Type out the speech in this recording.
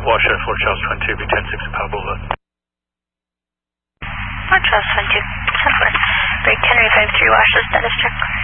Washington 4 Charles 22, be 10-6 Power Boulevard. 4 Charles 22, Southwest. Break Henry 53, Washington, status check.